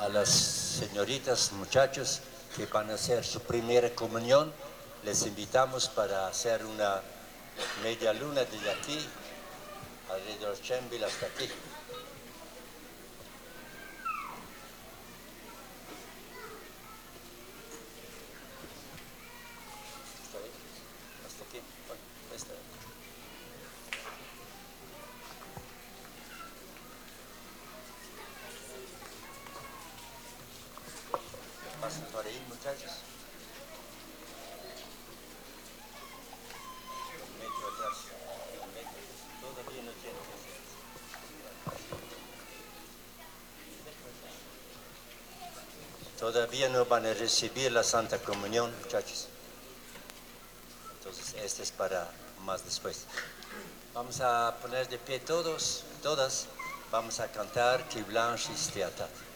a las señoritas, muchachos que van a hacer su primera comunión, les invitamos para hacer una media luna desde aquí, alrededor de Chembil hasta aquí. Hasta aquí. Bueno, esta. Pasen por ahí, muchachos. Un metro atrás. Un metro. Todavía no tiene que ser. Todavía no van a recibir la Santa Comunión, muchachos. Entonces, este es para más después. Vamos a poner de pie todos, todas. Vamos a cantar Que Blanche Esteatat.